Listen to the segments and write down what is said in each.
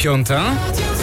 5:00.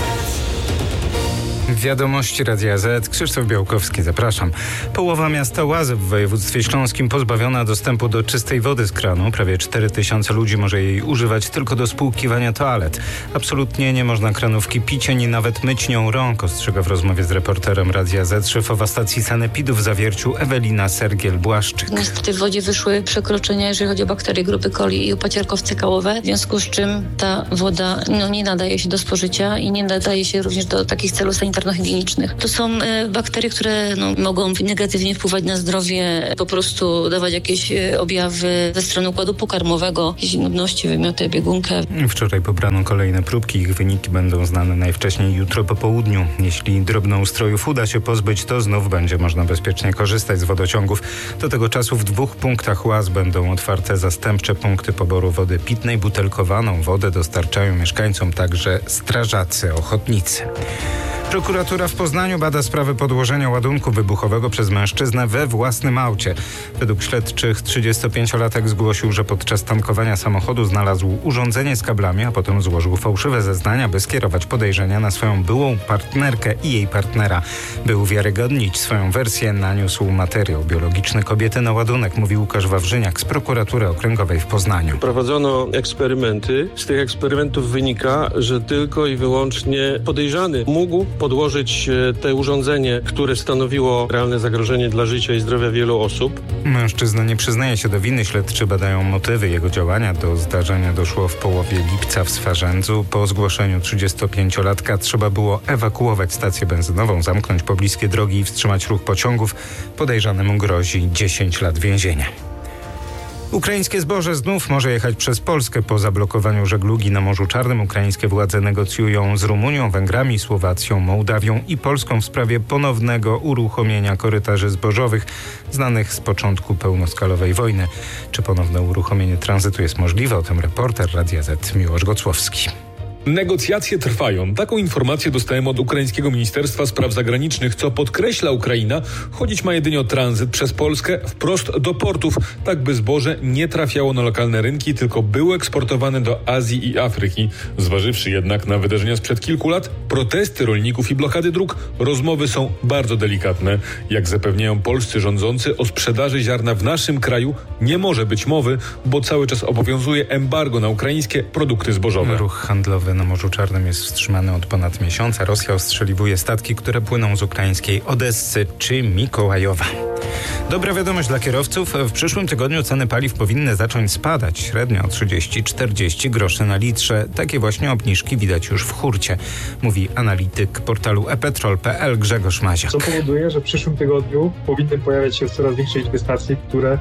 Wiadomości Radia Z. Krzysztof Białkowski, zapraszam. Połowa miasta Łazy w województwie śląskim pozbawiona dostępu do czystej wody z kranu. Prawie 4000 ludzi może jej używać tylko do spłukiwania toalet. Absolutnie nie można kranówki pić, ani nawet myć nią rąk, ostrzega w rozmowie z reporterem Radia Z szefowa stacji sanepidu w Zawierciu Ewelina Sergiel-Błaszczyk. Niestety w wodzie wyszły przekroczenia, jeżeli chodzi o bakterie grupy coli i opacierkowce kałowe, w związku z czym ta woda nie nadaje się do spożycia i nie nadaje się również do takich celów sanitarno-higienicznych. To są bakterie, które mogą negatywnie wpływać na zdrowie, po prostu dawać jakieś objawy ze strony układu pokarmowego, jakieś nudności, wymioty, biegunkę. Wczoraj pobrano kolejne próbki. Ich wyniki będą znane najwcześniej jutro po południu. Jeśli drobnoustrojów uda się pozbyć, to znów będzie można bezpiecznie korzystać z wodociągów. Do tego czasu w 2 punktach Łaz będą otwarte zastępcze punkty poboru wody pitnej. Butelkowaną wodę dostarczają mieszkańcom także strażacy ochotnicy. Prokuratura w Poznaniu bada sprawę podłożenia ładunku wybuchowego przez mężczyznę we własnym aucie. Według śledczych 35-latek zgłosił, że podczas tankowania samochodu znalazł urządzenie z kablami, a potem złożył fałszywe zeznania, by skierować podejrzenia na swoją byłą partnerkę i jej partnera. By uwiarygodnić swoją wersję, naniósł materiał biologiczny kobiety na ładunek, mówi Łukasz Wawrzyniak z Prokuratury Okręgowej w Poznaniu. Prowadzono eksperymenty. Z tych eksperymentów wynika, że tylko i wyłącznie podejrzany mógł podłożyć te urządzenie, które stanowiło realne zagrożenie dla życia i zdrowia wielu osób. Mężczyzna nie przyznaje się do winy. Śledczy badają motywy jego działania. Do zdarzenia doszło w połowie lipca w Swarzędzu. Po zgłoszeniu 35-latka trzeba było ewakuować stację benzynową, zamknąć pobliskie drogi i wstrzymać ruch pociągów. Podejrzanemu grozi 10 lat więzienia. Ukraińskie zboże znów może jechać przez Polskę. Po zablokowaniu żeglugi na Morzu Czarnym ukraińskie władze negocjują z Rumunią, Węgrami, Słowacją, Mołdawią i Polską w sprawie ponownego uruchomienia korytarzy zbożowych znanych z początku pełnoskalowej wojny. Czy ponowne uruchomienie tranzytu jest możliwe? O tym reporter Radia Z Miłosz Gocłowski. Negocjacje trwają. Taką informację dostałem od ukraińskiego Ministerstwa Spraw Zagranicznych, co podkreśla Ukraina, chodzić ma jedynie o tranzyt przez Polskę wprost do portów, tak by zboże nie trafiało na lokalne rynki, tylko było eksportowane do Azji i Afryki. Zważywszy jednak na wydarzenia sprzed kilku lat, protesty rolników i blokady dróg, rozmowy są bardzo delikatne. Jak zapewniają polscy rządzący, o sprzedaży ziarna w naszym kraju nie może być mowy, bo cały czas obowiązuje embargo na ukraińskie produkty zbożowe. Ruch handlowy na Morzu Czarnym jest wstrzymany od ponad miesiąca. Rosja ostrzeliwuje statki, które płyną z ukraińskiej Odessy czy Mikołajowa. Dobra wiadomość dla kierowców. W przyszłym tygodniu ceny paliw powinny zacząć spadać. Średnio o 30-40 groszy na litrze. Takie właśnie obniżki widać już w hurcie, mówi analityk portalu epetrol.pl Grzegorz Maziak. Co powoduje, że w przyszłym tygodniu powinny pojawiać się coraz większej liczby stacji, które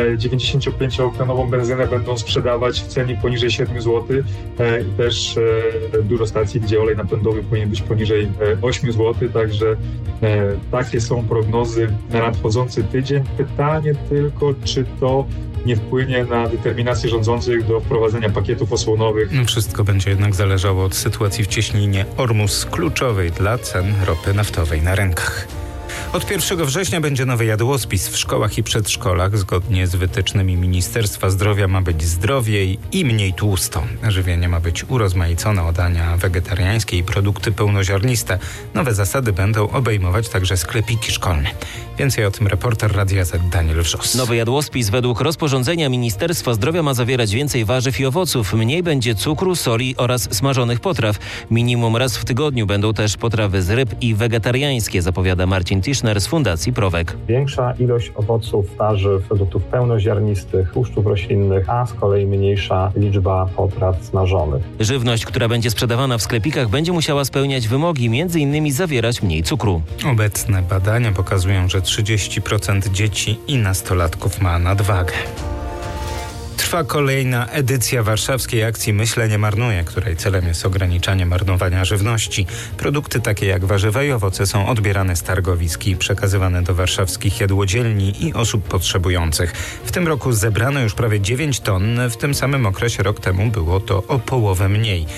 95-oktanową benzynę będą sprzedawać w cenie poniżej 7 zł i też dużo stacji, gdzie olej napędowy powinien być poniżej 8 zł, także takie są prognozy na nadchodzący tydzień. Pytanie tylko, czy to nie wpłynie na determinację rządzących do wprowadzenia pakietów osłonowych. Wszystko będzie jednak zależało od sytuacji w cieśninie Ormus, kluczowej dla cen ropy naftowej na rynkach. Od 1 września będzie nowy jadłospis w szkołach i przedszkolach. Zgodnie z wytycznymi Ministerstwa Zdrowia ma być zdrowiej i mniej tłusto. Żywienie ma być urozmaicone o dania wegetariańskie i produkty pełnoziarniste. Nowe zasady będą obejmować także sklepiki szkolne. Więcej o tym reporter Radia Z Daniel Wrzos. Nowy jadłospis według rozporządzenia Ministerstwa Zdrowia ma zawierać więcej warzyw i owoców, mniej będzie cukru, soli oraz smażonych potraw. Minimum raz w tygodniu będą też potrawy z ryb i wegetariańskie, zapowiada Marcin Tischner z Fundacji Prowek. Większa ilość owoców, warzyw, produktów pełnoziarnistych, tłuszczów roślinnych, a z kolei mniejsza liczba potraw smażonych. Żywność, która będzie sprzedawana w sklepikach, będzie musiała spełniać wymogi, m.in. zawierać mniej cukru. Obecne badania pokazują, że 30% dzieci i nastolatków ma nadwagę. Trwa kolejna edycja warszawskiej akcji Myślę nie marnuję, której celem jest ograniczanie marnowania żywności. Produkty takie jak warzywa i owoce są odbierane z targowisk i przekazywane do warszawskich jadłodzielni i osób potrzebujących. W tym roku zebrano już prawie 9 ton, w tym samym okresie rok temu było to o połowę mniej.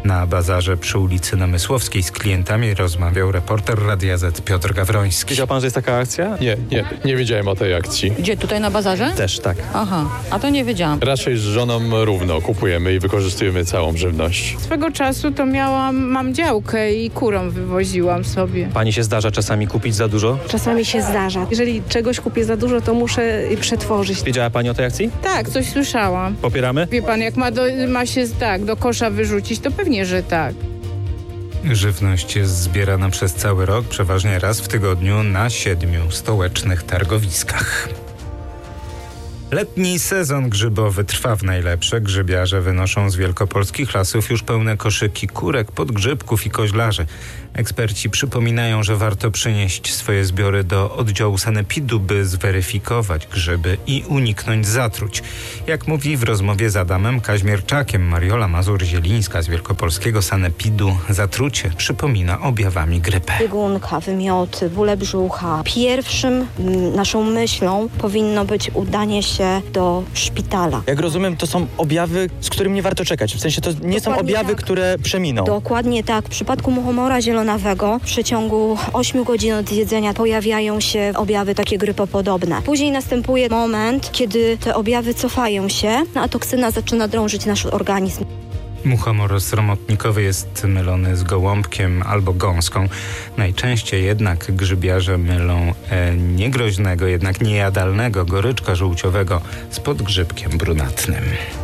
Na bazarze przy ulicy Namysłowskiej z klientami rozmawiał reporter Radia Z Piotr Gawroński. Wiedział pan, że jest taka akcja? Nie wiedziałem o tej akcji. Gdzie, tutaj na bazarze? Też tak. Aha, a to nie wiedziałam. Raczej z żoną równo kupujemy i wykorzystujemy całą żywność. Swego czasu to mam działkę i kurą wywoziłam sobie. Pani się zdarza czasami kupić za dużo? Czasami się zdarza. Jeżeli czegoś kupię za dużo, to muszę przetworzyć. Wiedziała pani o tej akcji? Tak, coś słyszałam. Popieramy? Wie pan, jak ma się do kosza wyrzucić, to pewnie, że tak. Żywność jest zbierana przez cały rok, przeważnie raz w tygodniu na 7 stołecznych targowiskach. Letni sezon grzybowy trwa w najlepsze. Grzybiarze wynoszą z wielkopolskich lasów już pełne koszyki kurek, podgrzybków i koźlarzy. Eksperci przypominają, że warto przynieść swoje zbiory do oddziału sanepidu, by zweryfikować grzyby i uniknąć zatruć. Jak mówi w rozmowie z Adamem Kaźmierczakiem Mariola Mazur-Zielińska z wielkopolskiego sanepidu, zatrucie przypomina objawami grypy. Biegunka, wymioty, bóle brzucha. Pierwszym naszą myślą powinno być udanie się do szpitala. Jak rozumiem, to są objawy, z którymi nie warto czekać. W sensie to nie są objawy, tak, które przeminą. Dokładnie tak. W przypadku muchomora zielonawego w przeciągu 8 godzin od jedzenia pojawiają się objawy takie grypopodobne. Później następuje moment, kiedy te objawy cofają się, a toksyna zaczyna drążyć nasz organizm. Muchomor sromotnikowy jest mylony z gołąbkiem albo gąską. Najczęściej jednak grzybiarze mylą niegroźnego, jednak niejadalnego goryczka żółciowego z podgrzybkiem brunatnym.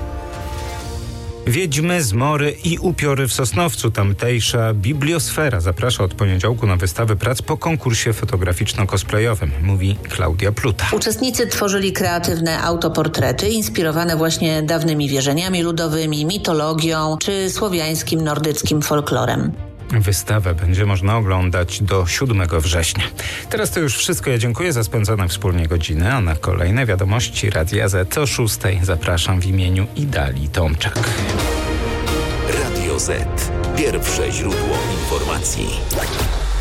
Wiedźmy, zmory i upiory w Sosnowcu. Tamtejsza bibliosfera zaprasza od poniedziałku na wystawę prac po konkursie fotograficzno-cosplayowym, mówi Klaudia Pluta. Uczestnicy tworzyli kreatywne autoportrety inspirowane właśnie dawnymi wierzeniami ludowymi, mitologią czy słowiańskim, nordyckim folklorem. Wystawę będzie można oglądać do 7 września. Teraz to już wszystko. Ja dziękuję za spędzone wspólnie godziny, a na kolejne wiadomości Radia Z o 6 zapraszam w imieniu Idalii Tomczak. Radio Z. Pierwsze źródło informacji.